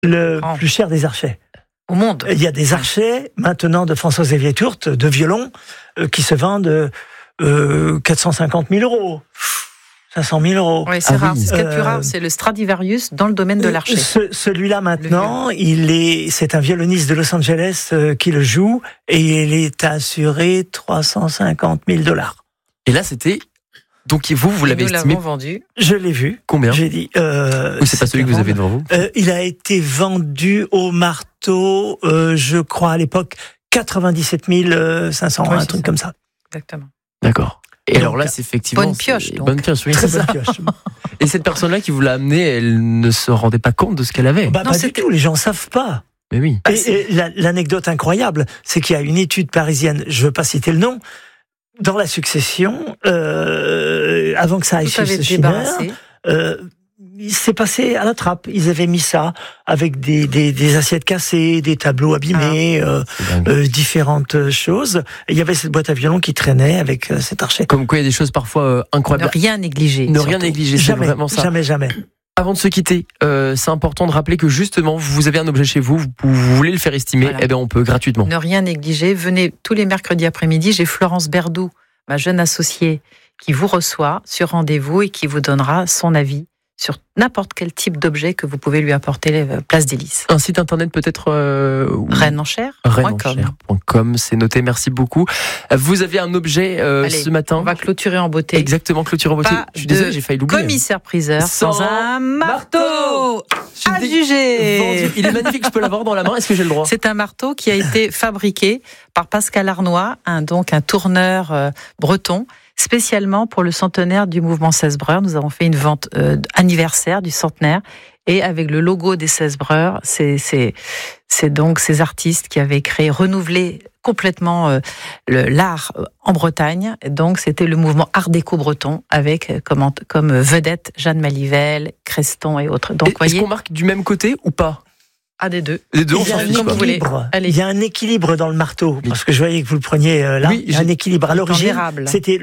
Le plus cher des archets. Au monde. Il y a des archets, maintenant, de François-Xavier Tourte, de violon, qui se vendent 450 000 euros. 500 000 euros. Oui, c'est rare. Ce qui est le plus rare, c'est le Stradivarius dans le domaine de l'archet. Celui-là, maintenant, c'est un violoniste de Los Angeles qui le joue, et il est assuré 350 000 $. Et là, c'était... Donc vous l'avez estimé? Nous l'avons vendu. Je l'ai vu. Combien? J'ai dit... oui, c'est pas celui que vous avez devant vous. Il a été vendu au marteau, je crois, à l'époque, 97 500, un truc comme ça. Exactement. D'accord. Et alors là, c'est effectivement... Bonne pioche, donc. Bonne pioche, oui. Très bonne pioche. Et cette personne-là qui vous l'a amené, elle ne se rendait pas compte de ce qu'elle avait? Pas du tout, les gens savent pas. Mais oui. Et l'anecdote incroyable, c'est qu'il y a une étude parisienne, je veux pas citer le nom, dans la succession, avant que ça aille chez ce Schiner, il s'est passé à la trappe. Ils avaient mis ça avec des assiettes cassées, des tableaux abîmés, différentes choses. Et il y avait cette boîte à violon qui traînait avec cet archet. Comme quoi, il y a des choses parfois incroyables. Ne rien négliger. Ne rien négliger, c'est vraiment ça. Jamais. Avant de se quitter, c'est important de rappeler que justement, vous avez un objet chez vous, vous voulez le faire estimer, voilà. Eh bien on peut gratuitement. Ne rien négliger. Venez tous les mercredis après-midi. J'ai Florence Berdoux, ma jeune associée, qui vous reçoit sur rendez-vous et qui vous donnera son avis sur n'importe quel type d'objet que vous pouvez lui apporter Place des Lys. Un site internet peut-être Rennes-en-Cher.com. C'est noté, merci beaucoup. Vous avez un objet ce matin. On va clôturer en beauté. Exactement, clôturer en beauté. Je suis désolé, j'ai failli l'oublier. Commissaire-priseur sans un marteau à juger. Vendu. Il est magnifique, je peux l'avoir dans la main, est-ce que j'ai le droit? C'est un marteau qui a été fabriqué par Pascal Arnois, un tourneur breton, spécialement pour le centenaire du mouvement 16 Breurs. Nous avons fait une vente anniversaire du centenaire, et avec le logo des 16 Breurs, c'est donc ces artistes qui avaient renouvelé complètement l'art en Bretagne. Donc c'était le mouvement Art déco breton avec comme vedette Jeanne Malivelle, Creston et autres. Donc est-ce qu'on marque du même côté ou pas? Des deux. Les deux, il y a un équilibre. Il y a un équilibre dans le marteau, parce que je voyais que vous le preniez là. Oui, il y a un équilibre. À l'origine, c'était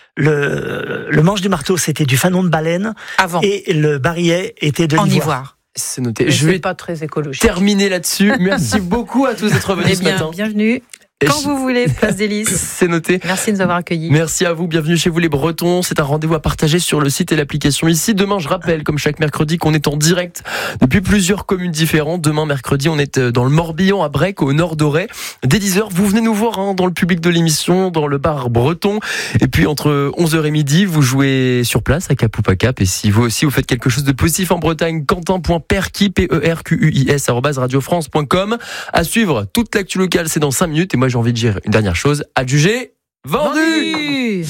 le manche du marteau, c'était du fanon de baleine. Avant. Et le barillet était de l'ivoire. C'est noté. Mais je vais pas très écologique. Terminer là-dessus. Merci beaucoup à tous d'être venus ce matin. Bienvenue. Quand vous voulez, Place des Lys. C'est noté. Merci de nous avoir accueillis. Merci à vous, bienvenue chez vous les Bretons. C'est un rendez-vous à partager sur le site et l'application ici. Demain, je rappelle, comme chaque mercredi, qu'on est en direct depuis plusieurs communes différentes. Demain, mercredi, on est dans le Morbihan, à Brec, au nord d'Auray. Dès 10h, vous venez nous voir dans le public de l'émission, dans le bar breton. Et puis, entre 11h et midi, vous jouez sur place à Cap ou pas Cap. Et si vous aussi, vous faites quelque chose de positif en Bretagne, Quentin.perquis, PERQUIS, @radiofrance.com. À suivre, toute l'actu locale, c'est dans 5 minutes. Et moi, j'ai envie de dire une dernière chose, à juger, vendu. Le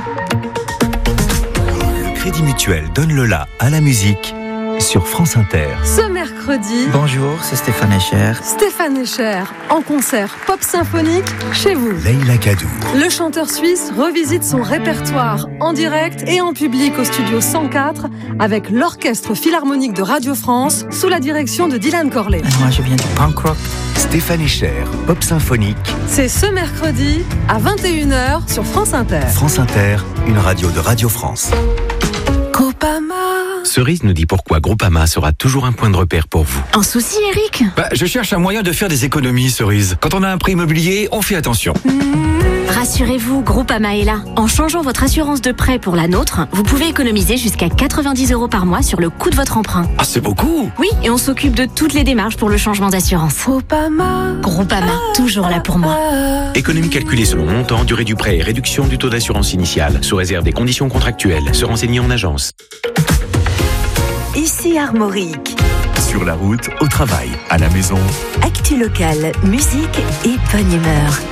Crédit Mutuel donne le la à la musique sur France Inter. Ce mercredi, bonjour, c'est Stéphane Echer. Stéphane Echer, en concert pop symphonique chez vous. Leïla Kadou. Le chanteur suisse revisite son répertoire en direct et en public au studio 104 avec l'Orchestre Philharmonique de Radio France sous la direction de Dylan Corley. Moi, je viens du punk rock. Stéphane Echer, pop symphonique. C'est ce mercredi à 21h sur France Inter. France Inter, une radio de Radio France. Groupama. Cerise nous dit pourquoi Groupama sera toujours un point de repère pour vous. Un souci, Eric? Je cherche un moyen de faire des économies, Cerise. Quand on a un prêt immobilier, on fait attention. Rassurez-vous, Groupama est là. En changeant votre assurance de prêt pour la nôtre, vous pouvez économiser jusqu'à 90 € par mois sur le coût de votre emprunt. Ah, c'est beaucoup! Oui, et on s'occupe de toutes les démarches pour le changement d'assurance. Groupama. Groupama, toujours là pour moi. Économie calculée selon montant, durée du prêt et réduction du taux d'assurance initiale, sous réserve des conditions contractuelles. Se renseigner en agence. Ici Armorique. Sur la route, au travail, à la maison. Actu locale, musique et bonne humeur.